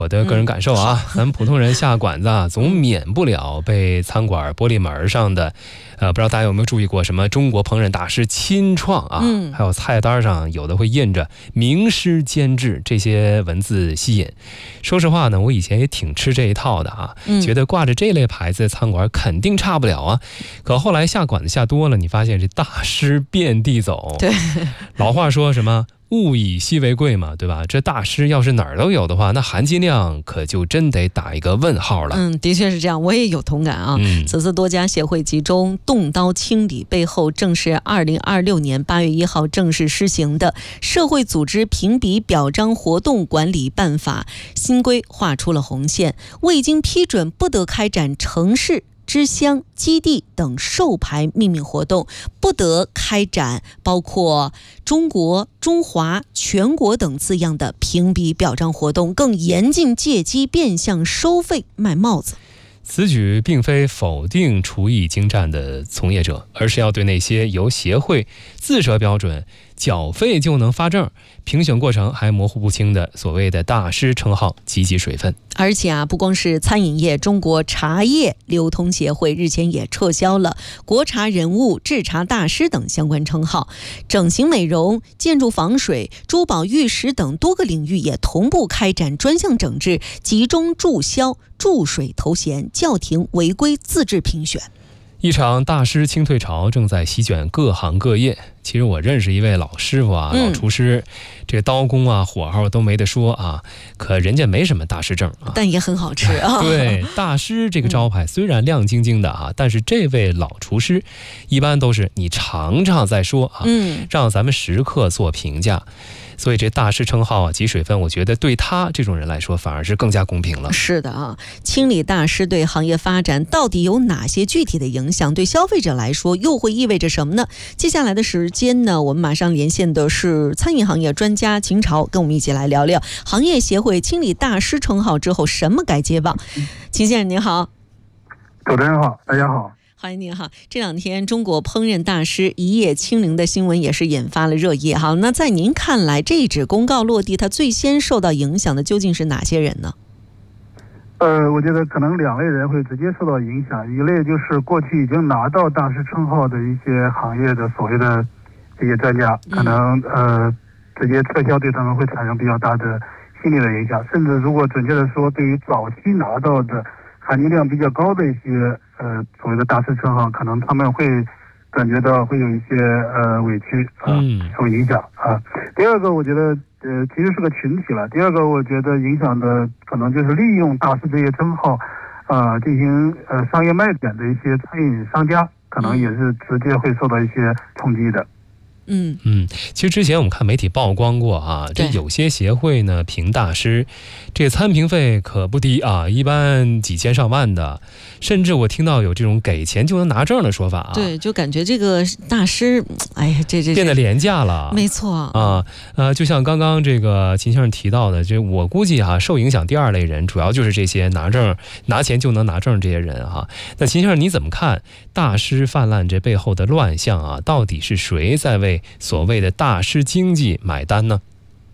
我的个人感受啊，咱们普通人下馆子啊，总免不了被餐馆玻璃门上的，不知道大家有没有注意过，什么中国烹饪大师亲创啊，还有菜单上有的会印着名师监制这些文字吸引。说实话呢，我以前也挺吃这一套的啊，觉得挂着这类牌子的餐馆肯定差不了啊。可后来下馆子下多了，你发现这大师遍地走。 对， 老话说什么？物以稀为贵嘛，对吧？这大师要是哪儿都有的话，那含金量可就真得打一个问号了。 的确是这样，我也有同感啊。此次多家协会集中动刀清理背后，正是2026年8月1号正式施行的《社会组织评比表彰活动管理办法》新规，划出了红线，未经批准不得开展城市、支乡、基地等授牌命名活动，不得开展包括中国、中华、全国等字样的评比表彰活动，更严禁借机变相收费卖帽子。 此举并非否定厨艺精湛的从业者，而是要对那些由协会自设标准、缴费就能发证、评选过程还模糊不清的所谓的大师称号积极水分。 而且不光是餐饮业，中国茶叶流通协会日前也撤销了国茶人物、制茶大师等相关称号。整形美容、建筑防水、珠宝玉石等多个领域也同步开展专项整治，集中注销注水头衔，叫停违规自制评选。 一场大师清退潮正在席卷各行各业。其实我认识一位老师傅啊，老厨师，这个刀工啊、火候都没得说啊，可人家没什么大师证啊， 但也很好吃啊。 对，大师这个招牌虽然亮晶晶的啊，但是这位老厨师一般都是你尝尝再说啊，让咱们食客做评价。所以这大师称号啊、积水分，我觉得对他这种人来说反而是更加公平了。 是的啊，清理大师对行业发展到底有哪些具体的影响？对消费者来说又会意味着什么呢？接下来的时间呢，我们马上连线的是餐饮行业专家秦朝，跟我们一起来聊聊行业协会清理大师称号之后什么该接棒。秦先生您好。 主持人好，大家好。 欢迎您哈！这两天中国烹饪大师一夜清零的新闻也是引发了热议哈。那在您看来，这一纸公告落地，它最先受到影响的究竟是哪些人呢？ 我觉得可能两类人会直接受到影响，一类就是过去已经拿到大师称号的一些行业的所谓的这些专家，可能直接撤销对他们会产生比较大的心理的影响，甚至如果准确的说，对于早期拿到的含金量比较高的一些所谓的大师称号，可能他们会感觉到会有一些委屈受影响啊。第二个，我觉得其实是个群体了。第二个，我觉得影响的可能就是利用大师这些称号进行商业卖点的一些餐饮商家，可能也是直接会受到一些冲击的。 其实之前我们看媒体曝光过啊，这有些协会呢评大师，这餐评费可不低啊，一般几千上万的，甚至我听到有这种给钱就能拿证的说法啊。 对，就感觉这个大师，哎呀，这变得廉价了。 没错啊，就像刚刚这个秦先生提到的，这我估计受影响第二类人，主要就是这些拿证拿钱就能拿证这些人哈。那秦先生你怎么看大师泛滥这背后的乱象啊？到底是谁在为所谓的大师经济买单呢？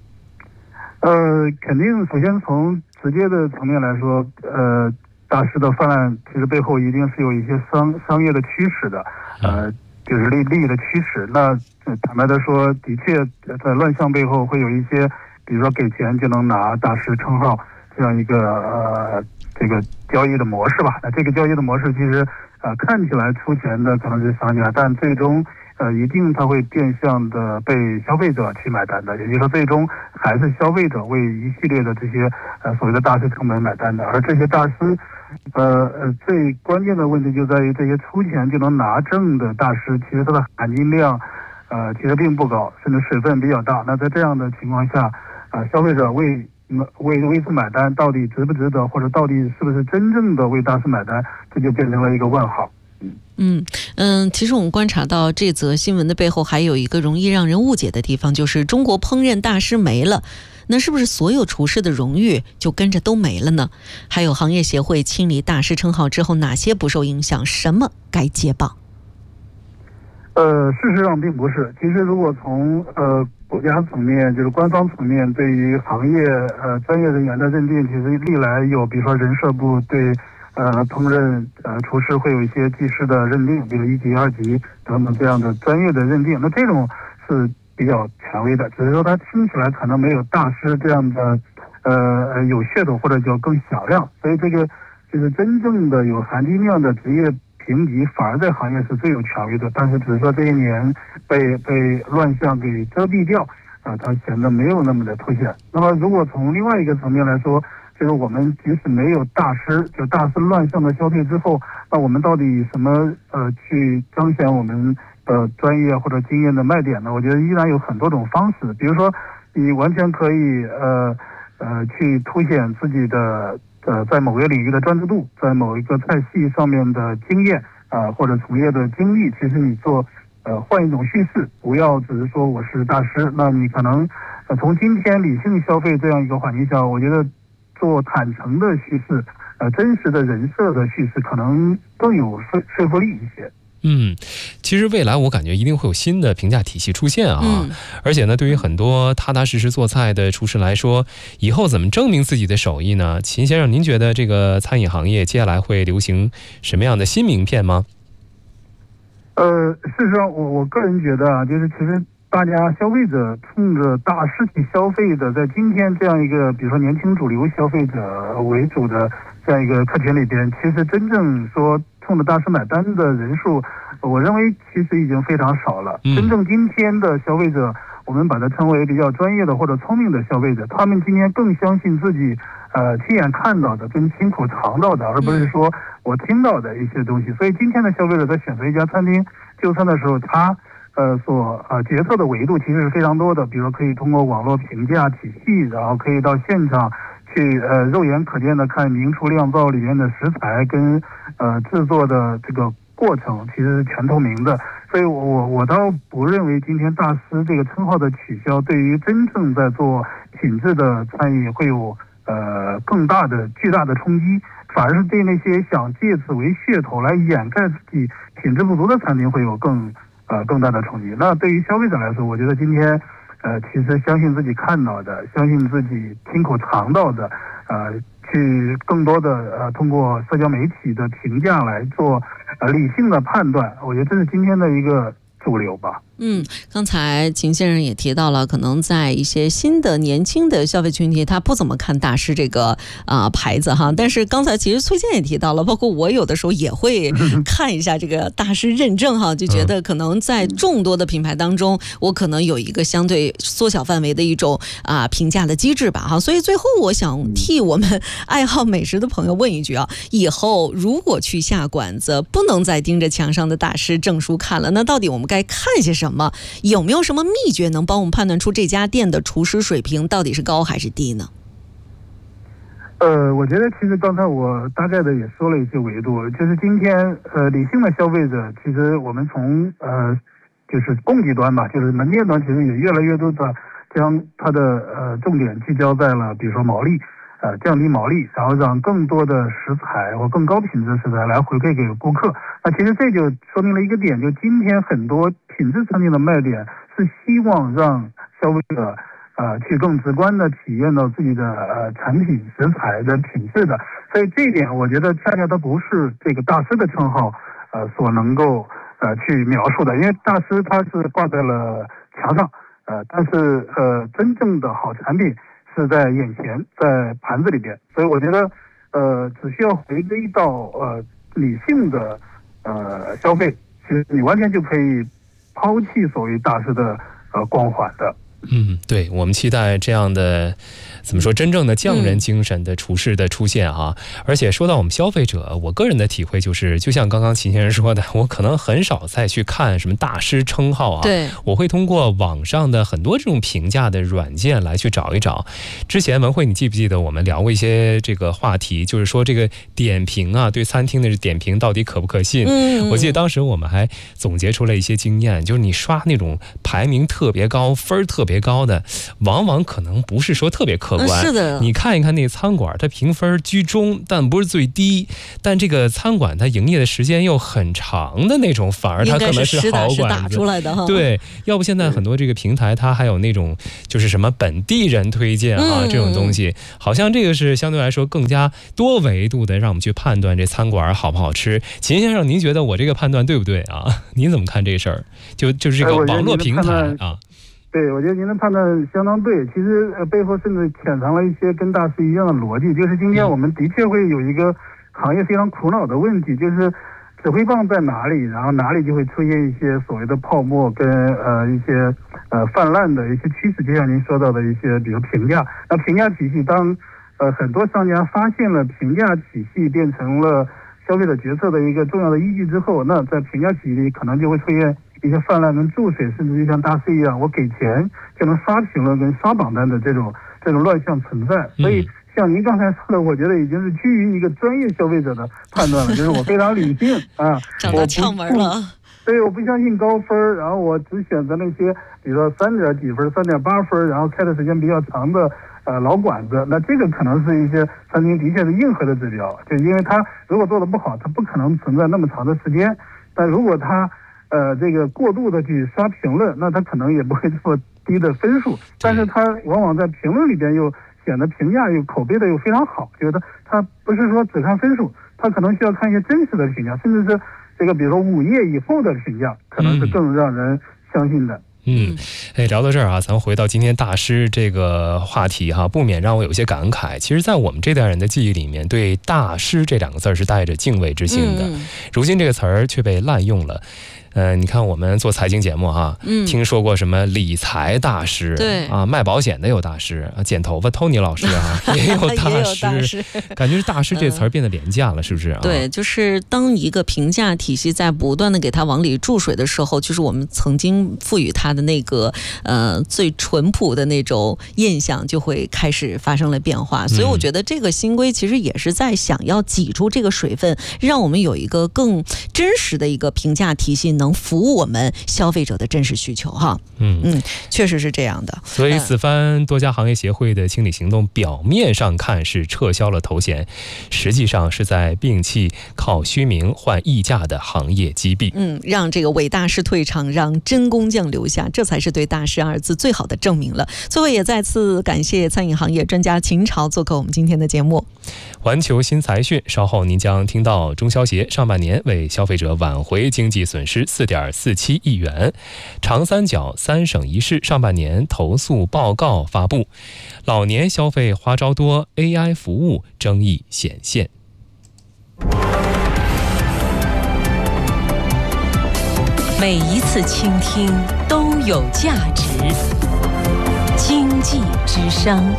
肯定首先从直接的层面来说，大师的泛滥其实背后一定是有一些商业的驱使的，就是利益的驱使。那坦白的说，的确在乱象背后会有一些，比如说给钱就能拿大师称号这样一个这个交易的模式吧。那这个交易的模式其实看起来出钱的可能是商家，但最终一定它会变相的被消费者去买单的，也就是说最终还是消费者为一系列的这些所谓的大师成本买单的。而这些大师最关键的问题就在于这些出钱就能拿证的大师，其实它的含金量其实并不高，甚至水分比较大。那在这样的情况下消费者为此买单到底值不值得，或者到底是不是真正的为大师买单，这就变成了一个问号。 其实我们观察到这则新闻的背后还有一个容易让人误解的地方，就是中国烹饪大师没了，那是不是所有厨师的荣誉就跟着都没了呢？还有行业协会清理大师称号之后，哪些不受影响，什么该接棒？ 事实上并不是。其实如果从国家层面，就是官方层面对于行业专业人员的认定，其实历来有，比如说人社部对烹饪厨师会有一些技师的认定，比如1级、2级等等这样的专业的认定。那这种是比较权威的，只是说它听起来可能没有大师这样的有噱头或者叫更响亮，所以这个就是真正的有含金量的职业评级反而在行业是最有权威的，但是只是说这一年被乱象给遮蔽掉它显得没有那么的凸显。那么如果从另外一个层面来说，就是我们即使没有大师，就大师乱象的消退之后，那我们到底以什么去彰显我们专业或者经验的卖点呢？我觉得依然有很多种方式，比如说你完全可以去凸显自己的在某个领域的专注度，在某一个菜系上面的经验或者从业的经历，其实你做换一种叙事，不要只是说我是大师。那你可能从今天理性消费这样一个环境下，我觉得做坦诚的叙事，真实的人设的叙事，可能更有说服力一些。 其实未来我感觉一定会有新的评价体系出现而且呢，对于很多踏踏实实做菜的厨师来说，以后怎么证明自己的手艺呢？秦先生，您觉得这个餐饮行业接下来会流行什么样的新名片吗？ 事实上，我个人觉得就是其实大家消费者冲着大师去消费的，在今天这样一个比如说年轻主流消费者为主的这样一个客群里边，其实真正说冲着大师买单的人数，我认为其实已经非常少了。真正今天的消费者，我们把它称为比较专业的或者聪明的消费者，他们今天更相信自己亲眼看到的跟亲口尝到的，而不是说我听到的一些东西。所以今天的消费者在选择一家餐厅就餐的时候，他所决策的维度其实是非常多的，比如说可以通过网络评价体系，然后可以到现场去肉眼可见的看明厨亮灶里面的食材跟制作的这个过程，其实是全透明的。所以我倒不认为今天大师这个称号的取消对于真正在做品质的餐饮会有更大的巨大的冲击，反而是对那些想借此为噱头来掩盖自己品质不足的餐厅会有更大的冲击。那对于消费者来说，我觉得今天其实相信自己看到的，相信自己亲口尝到的，去更多的通过社交媒体的评价来做理性的判断，我觉得这是今天的一个主流吧。 刚才秦先生也提到了，可能在一些新的年轻的消费群体，他不怎么看大师这个牌子哈。但是刚才其实崔健也提到了，包括我有的时候也会看一下这个大师认证哈，就觉得可能在众多的品牌当中，我可能有一个相对缩小范围的一种评价的机制吧哈。所以最后我想替我们爱好美食的朋友问一句以后如果去下馆子，不能再盯着墙上的大师证书看了，那到底我们该看些什么？有没有什么秘诀能帮我们判断出这家店的厨师水平到底是高还是低呢？ 我觉得其实刚才我大概的也说了一些维度，就是今天理性的消费者，其实我们从就是供给端吧，就是门店端，其实也越来越多的将它的重点聚焦在了比如说毛利，降低毛利，然后让更多的食材或更高品质的食材来回馈给顾客。那其实这就说明了一个点，就今天很多品质餐厅的卖点是希望让消费者去更直观的体验到自己的产品食材的品质的。所以这一点我觉得恰恰它不是这个大师的称号所能够去描述的，因为大师他是挂在了墙上，但是真正的好产品是在眼前，在盘子里边。所以我觉得只需要回归到理性的消费，其实你完全就可以抛弃所谓大师的光环的。 对，我们期待这样的怎么说真正的匠人精神的厨师的出现而且说到我们消费者，我个人的体会就是，就像刚刚秦先生说的，我可能很少再去看什么大师称号对， 我会通过网上的很多这种评价的软件来去找一找。之前文慧你记不记得我们聊过一些这个话题，就是说这个点评对餐厅的点评到底可不可信？我记得当时我们还总结出了一些经验，就是你刷那种排名特别高分特别高的，往往可能不是说特别客观。 是的， 你看一看那个餐馆，它评分居中，但不是最低，但这个餐馆它营业的时间又很长的那种，反而它可能是好馆子。 打出来的哈。 对，要不现在很多这个平台它还有那种就是什么本地人推荐啊，这种东西，好像这个是相对来说更加多维度的，让我们去判断这餐馆好不好吃。秦先生，您觉得我这个判断对不对啊？您怎么看这事儿？就是这个网络平台啊。 对，我觉得您的判断相当对。其实背后甚至潜藏了一些跟大师一样的逻辑，就是今天我们的确会有一个行业非常苦恼的问题，就是指挥棒在哪里，然后哪里就会出现一些所谓的泡沫跟一些泛滥的一些趋势，就像您说到的一些，比如评价。那评价体系当很多商家发现了评价体系变成了消费者决策的一个重要的依据之后，那在评价体系里可能就会出现一些泛滥跟注水，甚至就像大师一样，我给钱就能刷评论跟刷榜单的这种乱象存在。所以像您刚才说的，我觉得已经是基于一个专业消费者的判断了，就是我非常理性啊， 找到窍门了。 对，我不相信高分，然后我只选择那些比如说3点几分、3.8分，然后开的时间比较长的老馆子。那这个可能是一些餐厅的确是硬核的指标，就因为它如果做的不好，它不可能存在那么长的时间。但如果它这个过度的去刷评论，那它可能也不会这么低的分数，但是它往往在评论里边又显得评价又口碑的又非常好，就是它不是说只看分数，它可能需要看一些真实的评价，甚至是这个比如说午夜以后的评价，可能是更让人相信的。 聊到这儿啊，咱们回到今天大师这个话题哈，不免让我有些感慨。其实，在我们这代人的记忆里面，对大师这2个字是带着敬畏之心的，如今这个词儿却被滥用了。你看我们做财经节目哈，听说过什么理财大师， 对啊，卖保险的有大师，剪头发 Tony 老师啊也有大师，感觉大师这词儿变得廉价了，是不是啊？ 对，就是当一个评价体系在不断的给它往里注水的时候，就是我们曾经赋予它的那个最淳朴的那种印象就会开始发生了变化。所以我觉得这个新规其实也是在想要挤出这个水分，让我们有一个更真实的一个评价体系，能服务我们消费者的真实需求哈。确实是这样的。 所以此番多家行业协会的清理行动，表面上看是撤销了头衔，实际上是在摒弃靠虚名换溢价的行业积弊。 让这个伪大师退场，让真工匠留下，这才是对大师2字最好的证明了。最后也再次感谢餐饮行业专家秦朝做客我们今天的节目。 环球新财讯，稍后您将听到中消协上半年为消费者挽回经济损失4.47亿元，长三角3省1市上半年投诉报告发布，老年消费花招多 ，AI 服务争议显现。 每一次倾听都有价值，经济之声。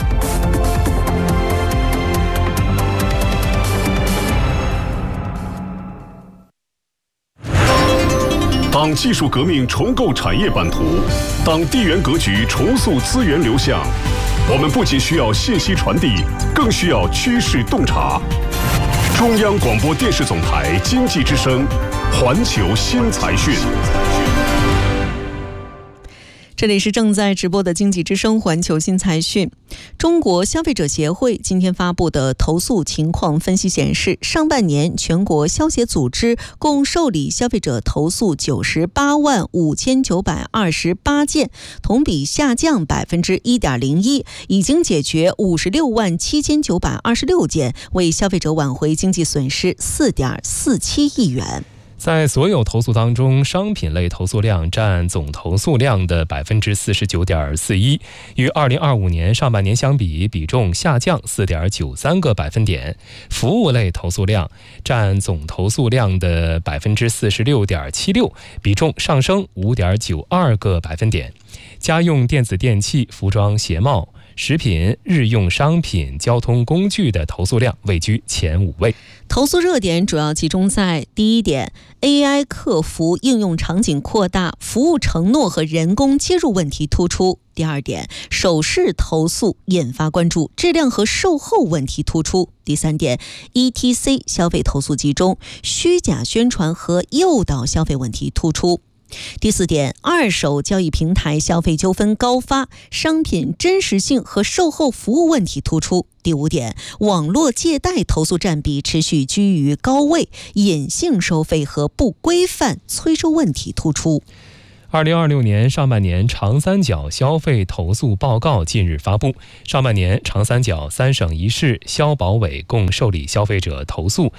当技术革命重构产业版图，当地缘格局重塑资源流向，我们不仅需要信息传递，更需要趋势洞察。中央广播电视总台经济之声，环球新财讯。 这里是正在直播的经济之声环球新财讯。中国消费者协会今天发布的投诉情况分析显示，上半年全国消协组织共受理消费者投诉98万5928件，同比下降1.01%，已经解决56万7926件，为消费者挽回经济损失4.47亿元。 在所有投诉当中，商品类投诉量占总投诉量的49.41%，与2025年上半年相比，比重下降4.93个百分点。服务类投诉量占总投诉量的46.76%，比重上升5.92个百分点。家用电子电器、服装鞋帽、食品、日用商品、交通工具的投诉量位居前5位。 投诉热点主要集中在第一点 ，AI 客服应用场景扩大，服务承诺和人工接入问题突出；第二点，首饰投诉引发关注，质量和售后问题突出；第三点 ，ETC 消费投诉集中，虚假宣传和诱导消费问题突出。 第4点，二手交易平台消费纠纷高发，商品真实性和售后服务问题突出。第5点，网络借贷投诉占比持续居于高位，隐性收费和不规范催收问题突出。 2026年上半年长三角消费投诉报告近日发布。上半年长三角3省1市消保委共受理消费者投诉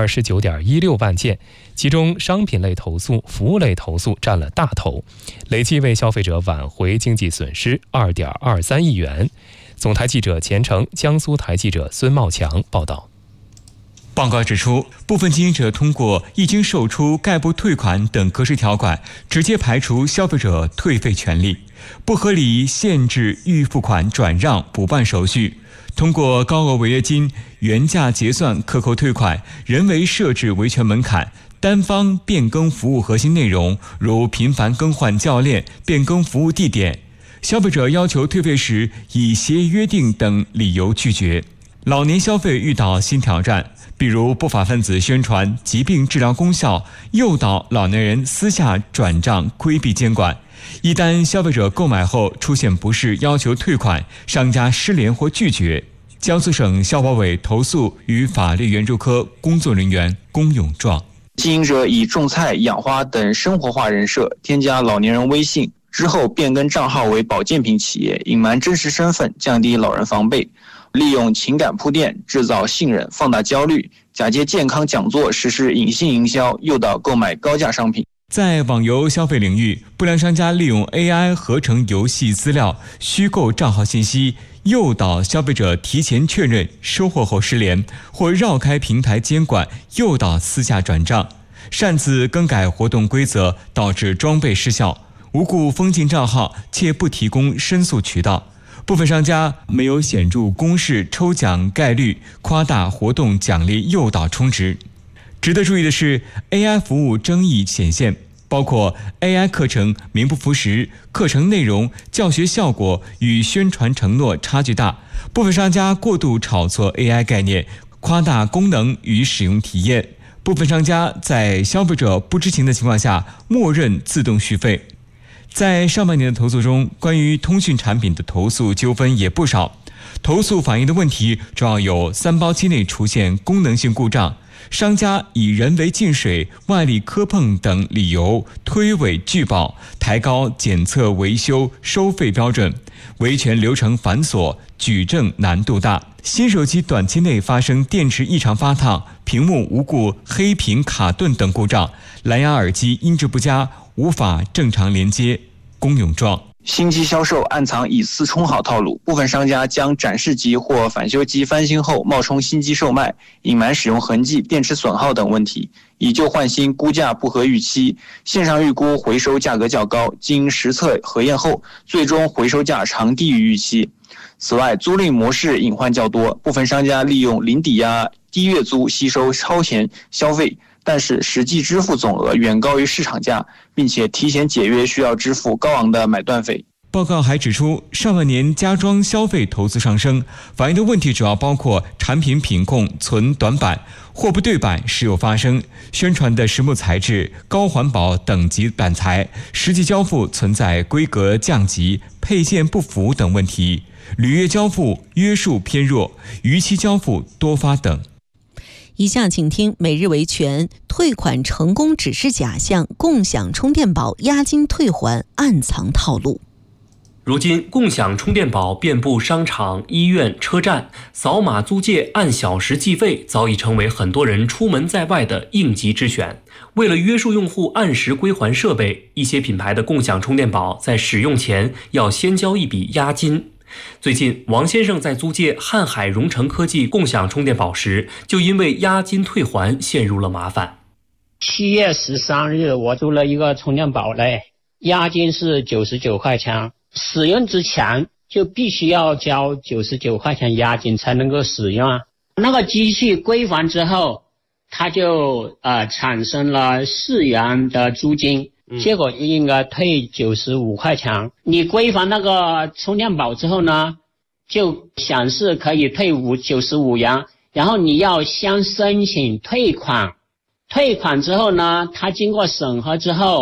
29.16 万件，其中商品类投诉、服务类投诉占了大头，累计为消费者挽回经济损失 2.23 亿元。总台记者钱成，江苏台记者孙茂强报道。 报告指出，部分经营者通过一经售出概不退款等格式条款，直接排除消费者退费权利，不合理限制预付款转让补办手续，通过高额违约金原价结算克扣退款，人为设置维权门槛，单方变更服务核心内容，如频繁更换教练、变更服务地点，消费者要求退费时以协议约定等理由拒绝。老年消费遇到新挑战，比如不法分子宣传疾病治疗功效，诱导老年人私下转账规避监管。一旦消费者购买后出现不适要求退款，商家失联或拒绝，江苏省消保委投诉与法律援助科工作人员龚永壮。 经营者以种菜、养花等生活化人设添加老年人微信之后，变更账号为保健品企业，隐瞒真实身份，降低老人防备，利用情感铺垫制造信任，放大焦虑，假借健康讲座实施隐性营销，诱导购买高价商品。 在网游消费领域，不良商家利用 AI 合成游戏资料、虚构账号信息，诱导消费者提前确认收货后失联，或绕开平台监管，诱导私下转账，擅自更改活动规则，导致装备失效，无故封禁账号且不提供申诉渠道。部分商家没有显著公示抽奖概率，夸大活动奖励，诱导充值。值得注意的是， AI 服务争议显现，包括 AI 课程名不符实，课程内容、教学效果与宣传承诺差距大，部分商家过度炒作 AI 概念，夸大功能与使用体验，部分商家在消费者不知情的情况下默认自动续费。在上半年的投诉中，关于通讯产品的投诉纠纷也不少，投诉反映的问题主要有3包机内出现功能性故障，商家以人为进水、外力磕碰等理由推诿拒保，抬高检测维修收费标准，维权流程繁琐，举证难度大。新手机短期内发生电池异常发烫、屏幕无故黑屏卡顿等故障，蓝牙耳机音质不佳，无法正常连接。龚永壮。 新机销售暗藏以次充好套路，部分商家将展示机或返修机翻新后冒充新机售卖，隐瞒使用痕迹、电池损耗等问题，以旧换新，估价不合预期，线上预估回收价格较高，经实测核验后，最终回收价常低于预期。此外，租赁模式隐患较多，部分商家利用零抵押、低月租吸收超前消费，但是实际支付总额远高于市场价，并且提前解约需要支付高昂的买断费。 报告还指出，上半年家装消费投诉上升，反映的问题主要包括产品品控存短板、货不对版时有发生，宣传的实木材质、高环保等级板材，实际交付存在规格降级、配件不符等问题，履约交付约束偏弱，逾期交付多发等。 以下请听每日维权：退款成功只是假象，共享充电宝押金退还暗藏套路。 如今，共享充电宝遍布商场、医院、车站，扫码租借、按小时计费早已成为很多人出门在外的应急之选。为了约束用户按时归还设备，一些品牌的共享充电宝在使用前要先交一笔押金。最近，王先生在租借瀚海融成科技共享充电宝时，就因为押金退还陷入了麻烦。 7月13日，我租了一个充电宝嘞，押金是99块钱，使用之前就必须要交99块钱押金才能够使用啊。那个机器归还之后，它就产生了4元的租金。结果应该退95块钱。你归还那个充电宝之后呢，就显示可以退95元，然后你要先申请退款。退款之后呢，它经过审核之后，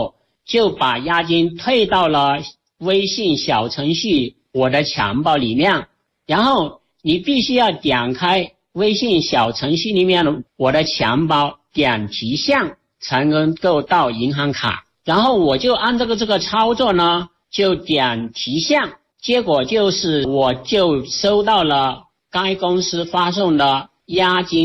就把押金退到了微信小程序我的钱包里面，然后你必须要点开微信小程序里面的我的钱包，点提现才能够到银行卡。然后我就按这个操作呢，就点提现，结果就是我就收到了该公司发送的押金